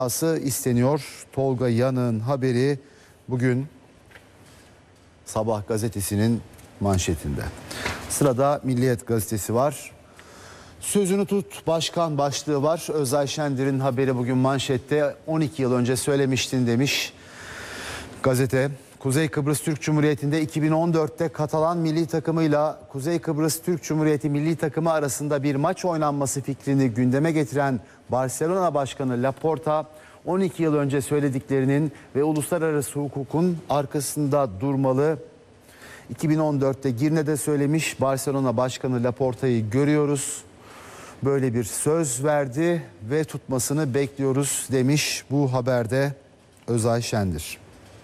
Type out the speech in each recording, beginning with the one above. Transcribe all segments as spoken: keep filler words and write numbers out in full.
isteniyor. Tolga Yanık'ın haberi bugün Sabah gazetesinin manşetinde. Sırada Milliyet gazetesi var. Sözünü tut başkan başlığı var. Özay Şendir'in haberi bugün manşette. on iki yıl önce söylemiştin demiş gazete. Kuzey Kıbrıs Türk Cumhuriyeti'nde iki bin on dörtte Katalan milli takımıyla Kuzey Kıbrıs Türk Cumhuriyeti milli takımı arasında bir maç oynanması fikrini gündeme getiren Barcelona Başkanı Laporta, on iki yıl önce söylediklerinin ve uluslararası hukukun arkasında durmalı. iki bin on dörtte Girne'de söylemiş Barcelona Başkanı Laporta'yı görüyoruz. Böyle bir söz verdi ve tutmasını bekliyoruz demiş bu haberde Özay Şendir.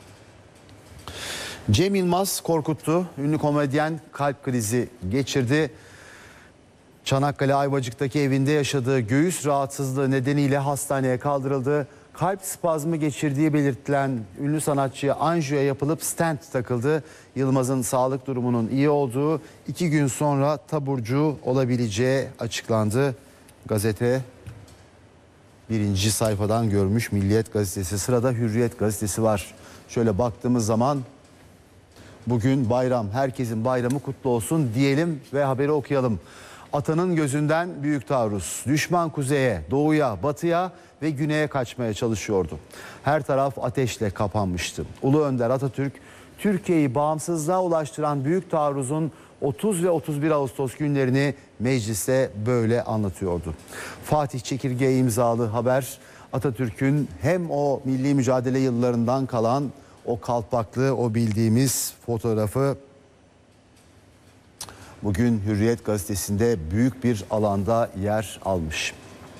Cem Yılmaz korkuttu. Ünlü komedyen kalp krizi geçirdi. Çanakkale Ayvacık'taki evinde yaşadığı göğüs rahatsızlığı nedeniyle hastaneye kaldırıldı. Kalp spazmı geçirdiği belirtilen ünlü sanatçıya anjiyo yapılıp stent takıldı. Yılmaz'ın sağlık durumunun iyi olduğu, iki gün sonra taburcu olabileceği açıklandı. Gazete birinci sayfadan görmüş Milliyet gazetesi. Sırada Hürriyet gazetesi var. Şöyle baktığımız zaman bugün bayram, herkesin bayramı kutlu olsun diyelim ve haberi okuyalım. Atanın gözünden büyük taarruz. Düşman kuzeye, doğuya, batıya ve güneye kaçmaya çalışıyordu. Her taraf ateşle kapanmıştı. Ulu Önder Atatürk, Türkiye'yi bağımsızlığa ulaştıran büyük taarruzun otuz ve otuz bir Ağustos günlerini mecliste böyle anlatıyordu. Fatih Çekirge imzalı haber, Atatürk'ün hem o milli mücadele yıllarından kalan o kalpaklı, o bildiğimiz fotoğrafı bugün Hürriyet gazetesinde büyük bir alanda yer almış.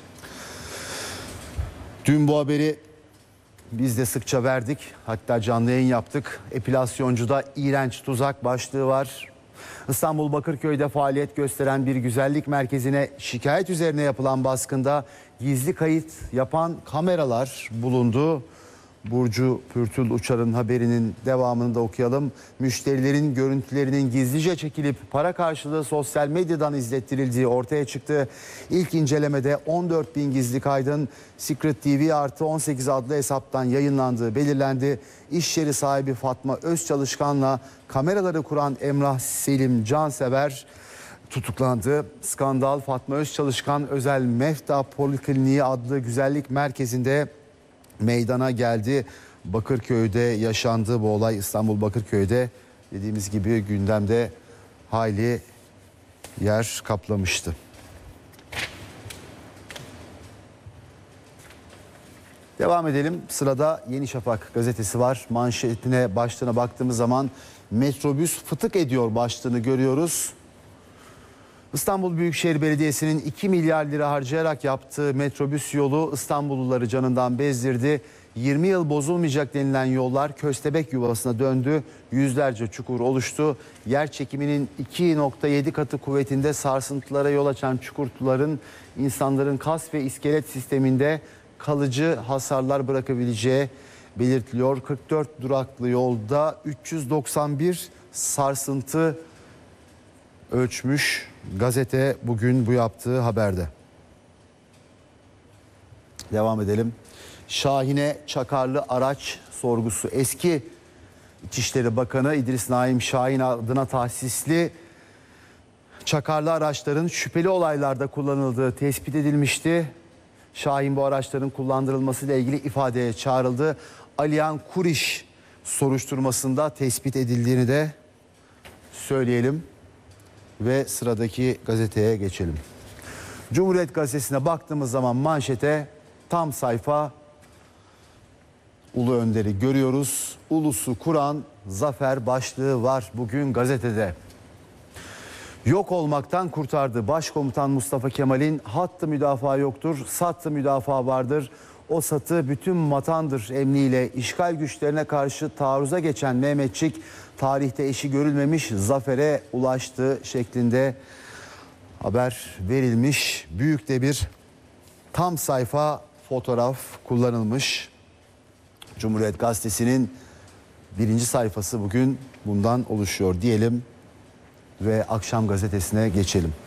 Dün bu haberi biz de sıkça verdik. Hatta canlı yayın yaptık. Epilasyoncuda iğrenç tuzak başlığı var. İstanbul Bakırköy'de faaliyet gösteren bir güzellik merkezine şikayet üzerine yapılan baskında gizli kayıt yapan kameralar bulundu. Burcu Pürtül Uçar'ın haberinin devamını da okuyalım. Müşterilerin görüntülerinin gizlice çekilip para karşılığı sosyal medyadan izlettirildiği ortaya çıktı. İlk incelemede on dört bin gizli kaydın Secret T V artı on sekiz adlı hesaptan yayınlandığı belirlendi. İş yeri sahibi Fatma Özçalışkan'la kameraları kuran Emrah Selim Cansever tutuklandı. Skandal Fatma Özçalışkan Özel Mefta Polikliniği adlı güzellik merkezinde meydana geldi. Bakırköy'de yaşandı bu olay. İstanbul Bakırköy'de dediğimiz gibi gündemde hayli yer kaplamıştı. Devam edelim. Sırada Yeni Şafak gazetesi var. Manşetine, başlığına baktığımız zaman metrobüs fıtık ediyor başlığını görüyoruz. İstanbul Büyükşehir Belediyesi'nin iki milyar lira harcayarak yaptığı metrobüs yolu İstanbulluları canından bezdirdi. yirmi yıl bozulmayacak denilen yollar köstebek yuvasına döndü. Yüzlerce çukur oluştu. Yer çekiminin iki nokta yedi katı kuvvetinde sarsıntılara yol açan çukurların insanların kas ve iskelet sisteminde kalıcı hasarlar bırakabileceği belirtiliyor. kırk dört duraklı yolda üç yüz doksan bir sarsıntı ölçmüş gazete bugün bu yaptığı haberde. Devam edelim. Şahine Çakarlı araç sorgusu. Eski İçişleri Bakanı İdris Naim Şahin adına tahsisli çakarlı araçların şüpheli olaylarda kullanıldığı tespit edilmişti. Şahin bu araçların kullandırılmasıyla ilgili ifadeye çağrıldı. Aliyan Kuriş soruşturmasında tespit edildiğini de söyleyelim. Ve sıradaki gazeteye geçelim. Cumhuriyet Gazetesi'ne baktığımız zaman manşete tam sayfa Ulu Önder'i görüyoruz. Ulusu kuran zafer başlığı var bugün gazetede. Yok olmaktan kurtardı. Başkomutan Mustafa Kemal'in hattı müdafaa yoktur, sattı müdafaa vardır. O satı bütün vatandır emniyle işgal güçlerine karşı taarruza geçen Mehmetçik tarihte eşi görülmemiş zafere ulaştı şeklinde haber verilmiş. Büyük de bir tam sayfa fotoğraf kullanılmış. Cumhuriyet Gazetesi'nin birinci sayfası bugün bundan oluşuyor diyelim ve Akşam Gazetesi'ne geçelim.